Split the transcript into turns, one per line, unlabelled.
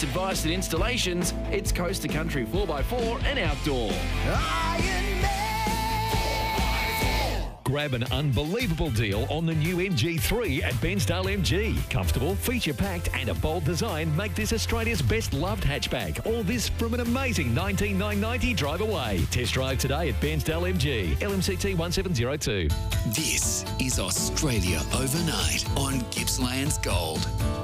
best advice and installations, it's Coast to Country 4x4 and Outdoor.
Grab an unbelievable deal on the new MG3 at Bensdale MG. Comfortable, feature-packed and a bold design make this Australia's best loved hatchback. All this from an amazing $19,990 drive away. Test drive today at Bensdale MG, LMCT 1702.
This is Australia Overnight on Gippsland's Gold.